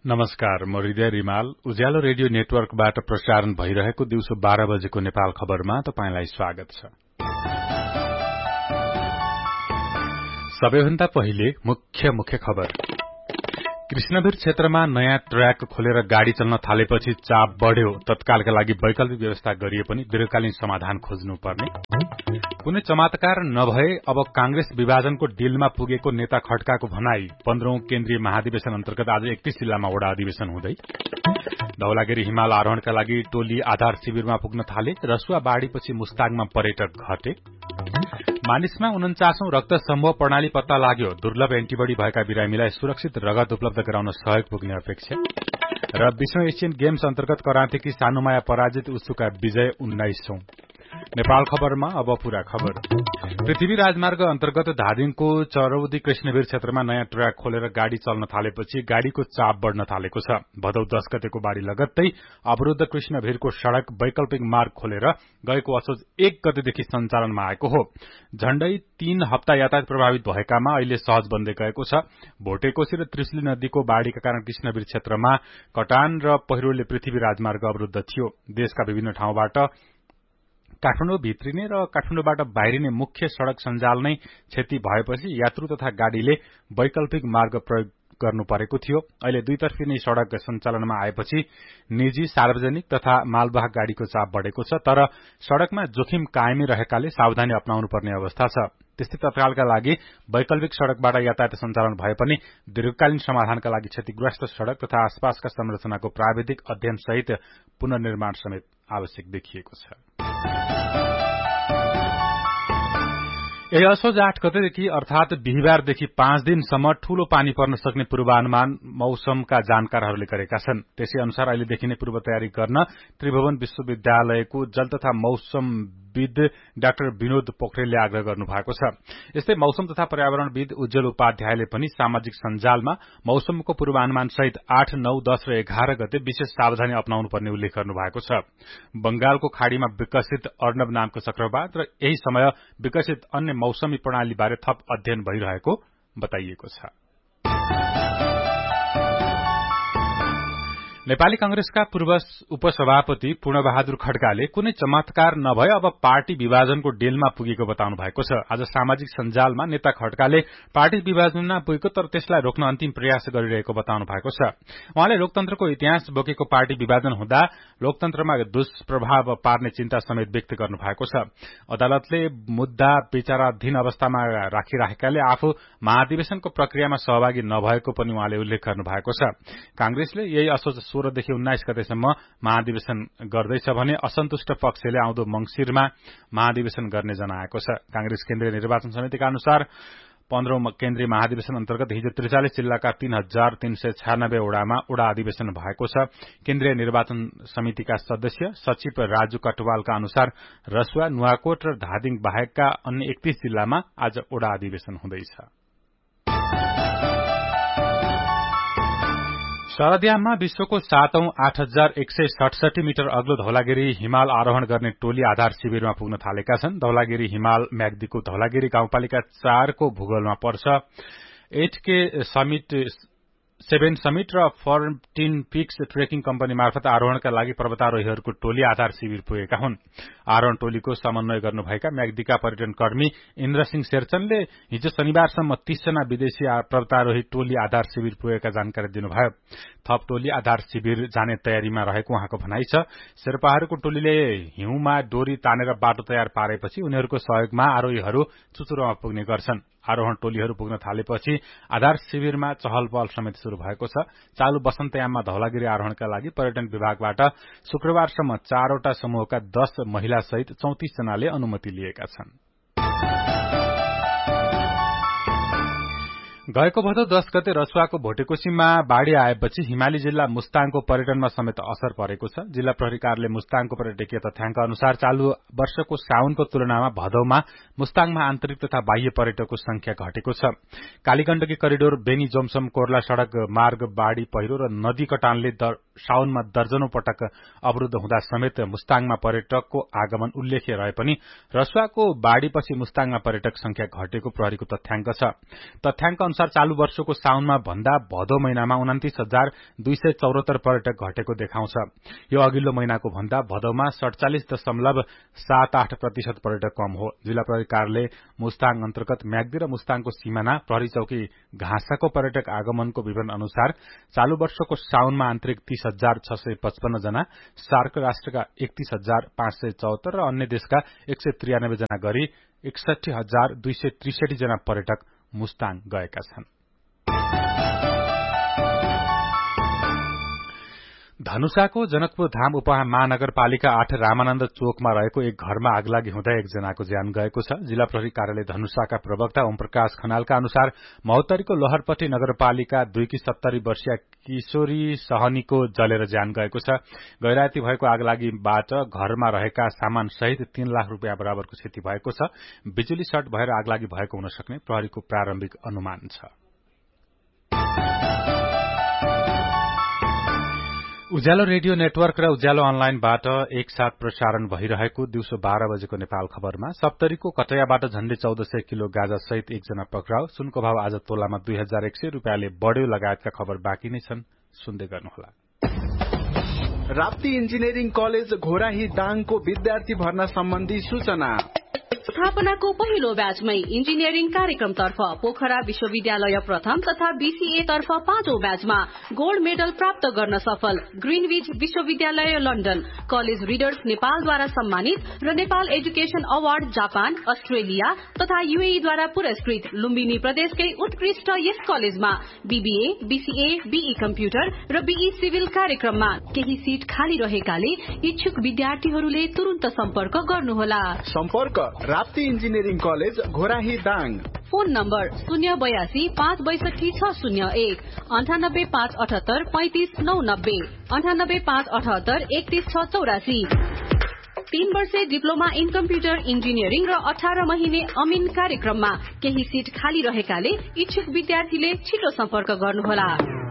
नमस्कार, म हृदय रिमाल। उज्यालो रेडियो नेटवर्कबाट प्रसारण भइरहेको दिउँसो 12 बजेको नेपाल खबरमा तपाईंलाई स्वागत छ। सबैभन्दा पहिले मुख्य खबर। कृष्णवीर क्षेत्रमा नयाँ ट्र्याक खोलेर गाड़ी चल्न थालेपछि चाप बढ़्यो। तत्कालका लागि वैकल्पिक व्यवस्था गरिए पनि दीर्घकालीन समाधान खोज्नुपर्ने। कुनै चमत्कार नभए अब कांग्रेस विभाजनको डिलमा पुगेको नेता खड्काको भनाई। 15औं केन्द्रीय महाधिवेशन अन्तर्गत आज 31 जिल्लामा वडा अधिवेशन हुँदै। धौलागिरी हिमाल आरोहणका लागि टोली आधार शिविरमा पुग्न थाले। रसुवा बाढ़ीपछि मुस्ताङमा पर्यटक घटे। मानिसमा 49औं रक्त समूह प्रणाली पत्ता लाग्यो। दुर्लभ एन्टिबडी भएका बिरामीलाई सुरक्षित रगत उपलब्ध गराउन सहयोग पुग्ने अपेक्षा। र 20औं एशियन गेम्स अन्तर्गत करातेकी सानुमाया पराजित, उसुका विजय 19औं। नेपाल खबरमा अब पूरा खबर। पृथ्वी राजमार्ग अन्तर्गत धादिङको चरौदी कृष्णवीर क्षेत्रमा नयाँ ट्र्याक खोलेर गाड़ी चल्न थालेपछि गाड़ीको चाप बढ़न थालेको छ। भदौ 10 गतेको बाढ़ी लगत्तै अवरुद्ध कृष्णवीरको सड़क वैकल्पिक मार्ग खोलेर गएको असोज 1 गतेदेखि सञ्चालनमा आएको हो। झण्डै 3 हप्ता यातायात प्रभावित भएकामा अहिले सहज बन्दै गएको छ। भोटेकोशी र त्रिशुली नदीको बाढ़ीका कारण कृष्णवीर क्षेत्रमा कटान र पहिरोले पृथ्वी राजमार्ग अवरुद्ध थियो। देशका विभिन्न ठाउँबाट काठमाडौँ भित्रिने र काठमाडौँबाट बाहिरिने मुख्य सड़क सञ्जाल नै क्षति भएपछि यात्रु तथा गाड़ीले वैकल्पिक मार्ग प्रयोग गर्नु परेको थियो। अहिले दुईतर्फी नै सड़क सञ्चालनमा आएपछि निजी, सार्वजनिक तथा मालवाहक गाड़ीको चाप बढ़ेको छ। तर सड़कमा जोखिम कायमै रहेकाले सावधानी अपनाउनु पर्ने अवस्था छ। त्यस्तै तत्कालका लागि वैकल्पिक सड़कबाट यातायात सञ्चालन भए पनि दीर्घकालीन समाधानका लागि क्षतिग्रस्त सड़क तथा आसपासका संरचनाको प्राविधिक अध्ययन सहित पुनर्निर्माण समेत आवश्यक देखिएको छ। यही असोज 8 गतेदेखि अर्थात बिहिबारदेखि 5 दिनसम्म ठूलो पानी पर्न सक्ने पूर्वानुमान मौसमका जानकारहरूले गरेका छन्। त्यसै अनुसार अहिलेदेखि नै पूर्व तयारी गर्न त्रिभुवन विश्वविद्यालयको जल तथा मौसमविद डाक्टर विनोद पोखरेलले आग्रह गर्नु भएको छ। यस्तै मौसम तथा पर्यावरणविद उज्जवल उपाध्यायले पनि सामाजिक सञ्जालमा मौसमको पूर्वानुमान सहित 8, 9, 10 र 11 गते विशेष सावधानी अपनाउनु पर्ने उल्लेख गर्नु भएको छ। बंगालको खाड़ीमा विकसित अर्णव नामको चक्रवात र यही समय विकसित अन्य मौसमी प्रणालीबारे थप अध्ययन भइरहेको बताइएको छ। नेपाली कांग्रेसका पूर्व उपसभापति पूर्णबहादुर खड्काले कुनै चमत्कार नभए अब पार्टी विभाजनको डेलमा पुगेको बताउनु भएको छ। आज सामाजिक सञ्जालमा नेता खड्काले पार्टी विभाजनमा पुगेको तर त्यसलाई रोक्न अन्तिम प्रयास गरिरहेको बताउनु भएको छ। उहाँले लोकतन्त्रको इतिहास बोकेको पार्टी विभाजन हुँदा लोकतन्त्रमा दुष्प्रभाव पार्ने चिन्ता समेत व्यक्त गर्नु भएको छ। अदालतले मुद्दा विचाराधीन अवस्थामा राखिराखेकाले आफू महाधिवेशनको प्रक्रियामा सहभागी नभएको पनि उहाँले उल्लेख गर्नु भएको छ। कांग्रेसले यही असोज 16 देखि 19 गतेसम्म महाधिवेशन गर्दैछ भने असन्तुष्ट पक्षले आउँदो मंसिरमा महाधिवेशन गर्ने जनाएको छ। कांग्रेस केन्द्रीय निर्वाचन समितिका अनुसार 15औं केन्द्रीय महाधिवेशन अन्तर्गत हिजो 43 जिल्लाका 3396 वडामा वडा अधिवेशन भएको छ। केन्द्रीय निर्वाचन समितिका सदस्य सचिव राजु कटवालका अनुसार रसुवा, नुवाकोट र धादिङ बाहेकका अन्य 31 जिल्लामा आज वडा अधिवेशन हुँदैछ। शरदयाममा विश्वको 7औं 8167 मिटर अग्लो धौलागिरी हिमाल आरोहण गर्ने टोली आधार शिविरमा पुग्न थालेका छन्। धौलागिरी हिमाल म्याग्दीको धौलागिरी गाउँपालिका 4 को भूगोलमा पर्छ। 7 समिट र 14 पिक्स ट्रेकिङ कम्पनी मार्फत आरोहणका लागि पर्वतारोहीहरूको टोली आधार शिविर पुगेका हुन्। आरोहण टोलीको समन्वय गर्नुभएका म्याग्दीका पर्यटन कर्मी इन्द्रसिंह शेरचनले हिजो शनिबारसम्म 30 जना विदेशी पर्वतारोही टोली आधार शिविर पुगेका जानकारी दिनुभयो। थप टोली आधार शिविर जाने तयारीमा रहेको उहाँको भनाइ छ। शेर्पाहरूको टोलीले हिउँमा डोरी तानेर बाटो तयार पारेपछि उनीहरूको सहयोगमा आरोहीहरू चुचुरोमा पुग्ने गर्छन्। आरोहण टोलीहरू पुग्न थालेपछि आधार शिविरमा चहल पहल समेत शुरू भएको छ। चालू वसन्तयाममा धौलागिरी आरोहणका लागि पर्यटन विभागबाट शुक्रबारसम्म 4 वटा समूहका 10 महिला सहित 34 जनाले अनुमति लिएका छन्। गएको भदौ 10 गते रसुवाको भोटेकोशीमा बाढ़ी आएपछि हिमाली जिल्ला मुस्ताङको पर्यटनमा समेत असर परेको छ। जिल्ला प्रहरी कार्यालय मुस्ताङको पर्यटकीय तथ्याङ्क अनुसार चालू वर्षको साउनको तुलनामा भदौमा मुस्ताङमा आन्तरिक तथा बाह्य पर्यटकको संख्या घटेको छ। कालीगण्डकी करिडोर बेनी जोमसम कोर्ला सड़क मार्ग बाढ़ी पहिरो र नदी कटानले साउनमा दर्जनौं पटक अवरुद्ध हुँदा समेत मुस्ताङमा पर्यटकको आगमन उल्लेख्य रहे पनि रसुवाको बाढ़ीपछि मुस्ताङमा पर्यटक संख्या घटेको प्रहरीको तथ्याङ्क छ। तथ्याङ्क अनुसार चालू वर्षको साउनमा भन्दा भदौ महिनामा 29,274 पर्यटक घटेको देखाउँछ। यो अघिल्लो महिनाको भन्दा भदौमा 47.78% पर्यटक कम हो। जिल्ला प्रहरी कार्यालय मुस्ताङ अन्तर्गत म्याग्दी र मुस्ताङको सीमाना प्रहरी चौकी घाँसाको पर्यटक आगमनको विवरण अनुसार चालू वर्षको साउनमा आन्तरिक 30,655 जना, सार्क राष्ट्रका 31,574 र अन्य देशका 193 जना गरी 61,263 जना पर्यटक मुस्ताङ गएका छन्। धनुषाको जनकपुर धाम उपमहानगरपालिका 8 रामानन्द चोकमा रहेको एक घरमा आगलागी हुँदा एकजनाको ज्यान गएको छ। जिल्ला प्रहरी कार्यालय धनुषाका प्रवक्ता ओमप्रकाश खनालका अनुसार महोत्तरीको लहरपट्टी नगरपालिका 2 की 70 वर्षीय किशोरी सहनीको जलेर ज्यान गएको छ। गैराती भएको आगलागीबाट घरमा रहेका सामान सहित 3 लाख रुपियाँ बराबरको क्षति भएको छ। बिजुली सर्ट भएर आगलागी भएको हुन सक्ने प्रहरीको प्रारम्भिक अनुमान छ। उज्यालो रेडियो नेटवर्क र उज्यालो अनलाइनबाट एकसाथ प्रसारण भइरहेको दिउँसो 12 बजेको नेपाल खबरमा सप्तरीको कटैयाबाट झण्डै 1400 किलो गाजा सहित एकजना पक्राउ, सुनको भाव आज तोलामा 2100 रुपियाँले बढ्यो लगायतका खबर बाँकी नै छन्, सुन्दै गर्नुहोला। राप्ती इन्जिनियरिङ कलेज घोराही दाङको विद्यार्थी भर्ना सम्बन्धी सूचना। स्थापनाको पहिलो ब्याचमै इन्जिनियरिङ कार्यक्रमतर्फ पोखरा विश्वविद्यालय प्रथम तथा बीसीए तर्फ 5औं ब्याचमा गोल्ड मेडल प्राप्त गर्न सफल ग्रीनविच विश्वविद्यालय लन्डन, कलेज रिडर्स नेपालद्वारा सम्मानित र Nepal education award Japan, Australia तथा यूएईद्वारा पुरस्कृत लुम्बिनी प्रदेशकै उत्कृष्ट यस कलेजमा बीबीए, बीसीए, बीई कम्प्युटर र बीई सिभिल कार्यक्रममा केही सीट खाली रहेकाले इच्छुक विद्यार्थीहरूले तुरुन्त सम्पर्क गर्नुहोला। सम्पर्क Rapti engineering college Ghorahi Dang. Phone number 082 562 601 98 578 35 990 98 578 31 684। 3 वर्षे डिप्लोमा इन कम्प्युटर इन्जिनियरिङ र 18 महिने अमिन कार्यक्रममा केही सीट खाली रहेकाले इच्छुक विद्यार्थीले छिटो सम्पर्क गर्नुहोला।